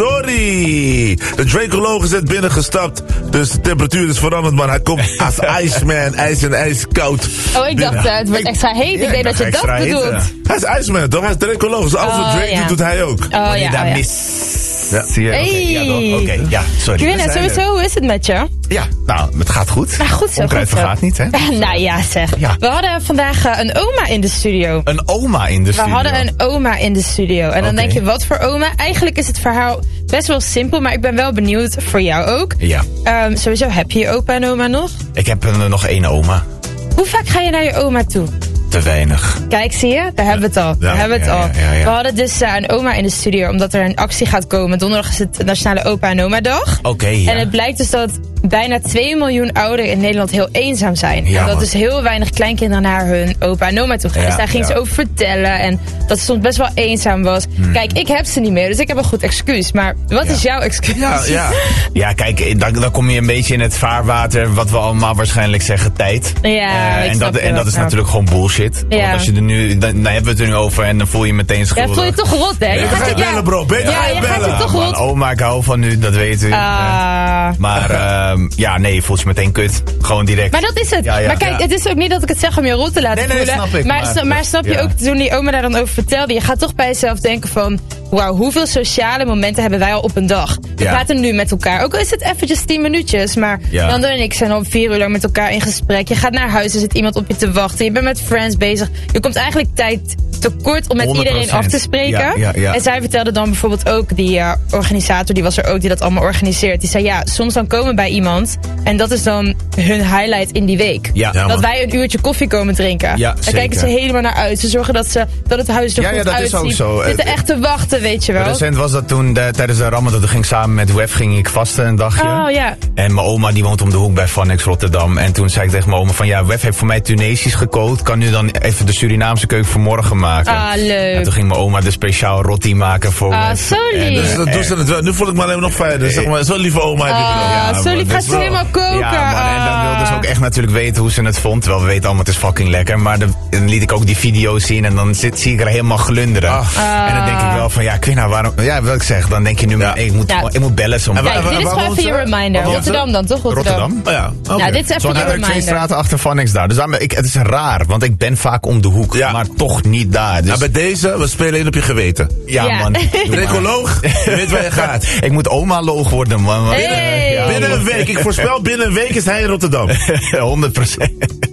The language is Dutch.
sorry. De Dracoloog is net binnengestapt. Dus de temperatuur is veranderd, man. Hij komt als Iceman. IJs en ijskoud. Oh, ik dacht, het wordt extra heet. Ik denk dat je dat bedoelt. Hij is Iceman, toch? Hij is Dracoloog. Dus alles wat Drake doet hij ook. Oh, ja. Daar Ja. Zie je? Hey. Oké, ja, sorry. Quinne, sowieso, hoe is het met je? Ja, nou, het gaat goed. Nou, goed zo. Onkruid vergaat niet, hè? Nou ja, zeg. Ja. We hadden vandaag een oma in de studio. Een oma in de studio? We hadden een oma in de studio. En dan denk je, wat voor oma? Eigenlijk is het verhaal best wel simpel, maar ik ben wel benieuwd voor jou ook. Ja. Sowieso, heb je je opa en oma nog? Ik heb nog één oma. Hoe vaak ga je naar je oma toe? Te weinig. Kijk, zie je? Daar hebben we het al. Ja. We hadden dus een oma in de studio, omdat er een actie gaat komen. Donderdag is het Nationale Opa en Oma Dag. Oké, ja. En het blijkt dus dat bijna 2 miljoen ouderen in Nederland heel eenzaam zijn. Ja, en dat man. dus heel weinig kleinkinderen naar hun opa en oma toe gaan. Ja, Dus daar ging ze over vertellen. En dat ze soms best wel eenzaam was. Kijk, ik heb ze niet meer, dus ik heb een goed excuus. Maar wat is jouw excuus? Ja, kijk, dan kom je een beetje in het vaarwater, wat we allemaal waarschijnlijk zeggen, tijd. Ja, en dat is natuurlijk gewoon bullshit. Ja. Want als je er nu, dan hebben we het er nu over en dan voel je meteen schuldig. Ja, voel je toch rot, hè? Je gaat je bellen, bro. Beter ga je je bellen. gaat je toch rot. Oma, ik hou van u, dat weet u. Maar nee, je voelt je meteen kut. Gewoon direct. Maar dat is het. Ja, maar kijk, het is ook niet dat ik het zeg om je rot te laten voelen. Snap ik. Maar snap je ook, toen die oma daar dan over vertelde, je gaat toch bij jezelf denken van, wauw, hoeveel sociale momenten hebben wij al op een dag? We praten nu met elkaar. Ook al is het eventjes 10 minuutjes, maar Nando en ik zijn al 4 uur lang met elkaar in gesprek. Je gaat naar huis, er zit iemand op je te wachten. Je bent met friends bezig. Je komt eigenlijk tijd tekort om met 100%. iedereen af te spreken. Ja. En zij vertelde dan bijvoorbeeld ook, die organisator, die was er ook, die dat allemaal organiseert. Die zei, ja, soms dan komen we bij iemand en dat is dan hun highlight in die week. Ja, dat wij een uurtje koffie komen drinken. Ja, dan kijken ze helemaal naar uit. Ze zorgen dat het huis er goed dat uitziet. is ook zo. Ze zitten echt te wachten, weet je wel. Recent was dat toen, tijdens de Ramadan, toen ging ik samen met Wef ging ik vasten een dagje. Oh ja. En mijn oma die woont om de hoek bij Vannex Rotterdam. En toen zei ik tegen mijn oma van, ja, Wef heeft voor mij Tunesisch gekookt. Kan nu dan even de Surinaamse keuken voor morgen maken? Ah, leuk. En toen ging mijn oma de speciaal roti maken voor Wef. Zo lief. Dus dat doen ze het wel. Nu voel ik me alleen maar nog fijner. Zeg maar, zo'n lieve oma heb je wel. Zo lief, gaat ze helemaal koken. Ja, man, en dan wilde ze ook echt natuurlijk weten hoe ze het vond. Terwijl we weten allemaal, het is fucking lekker. Maar dan liet ik ook die video's zien en dan zie ik er helemaal glunderen. En dan denk ik wel van, ja, Quinna, waarom... Ja, wat ik zeg, dan denk je nu, ik moet bellen soms. Kijk, dit is gewoon even je reminder. Rotterdam dan, toch? Rotterdam? Oh ja, okay. Nou, dit is even je Zo'n 2 reminder. straten achter Vannex daar. Dus het is raar, want ik ben vaak om de hoek, maar toch niet daar. Dus... Nou, bij deze, we spelen in op je geweten. Ja, man. Recoloog, je weet waar je gaat. Ik moet oma-loog worden, man. Hey. Binnen een week, ik voorspel binnen een week is hij in Rotterdam. 100%.